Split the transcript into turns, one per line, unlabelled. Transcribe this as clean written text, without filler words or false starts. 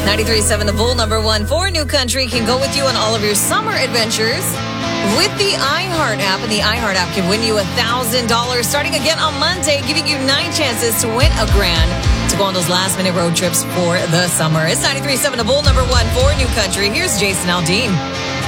93.7 The Bull, number one for New Country, can go with you on all of your summer adventures with the iHeart app. And the iHeart app can win you $1,000 starting again on Monday, giving you 9 chances to win $1,000 to go on those last-minute road trips for the summer. It's 93.7 The Bull, number one for New Country. Here's Jason Aldean.